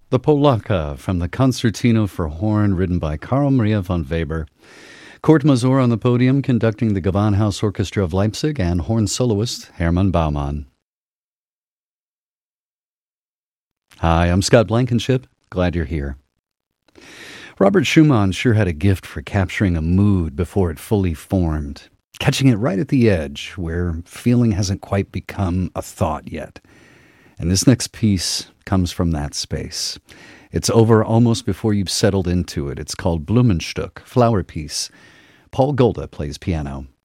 The Polacca from the Concertino for Horn, written by Carl Maria von Weber. Kurt Masur on the podium, conducting the Gewandhaus Orchestra of Leipzig, and horn soloist Hermann Baumann. Hi, I'm Scott Blankenship. Glad you're here. Robert Schumann sure had a gift for capturing a mood before it fully formed, catching it right at the edge where feeling hasn't quite become a thought yet. And this next piece comes from that space. It's over almost before you've settled into it. It's called Blumenstück, Flower Piece. Paul Golda plays piano.